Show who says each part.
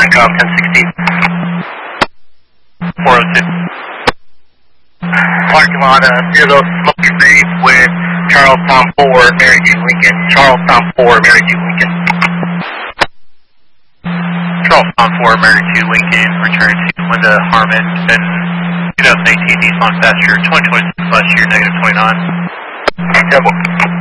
Speaker 1: Handcom 1016. 402. Parking lot, Citadel Smoky Reef with Charlestown 4, Mary G. Lincoln. Charlestown 4, Mary G. Lincoln. Charlestown 4, Mary G. Lincoln, return to Linda Harmon, then 2018 Nissan Passenger, 2026 last year, -29.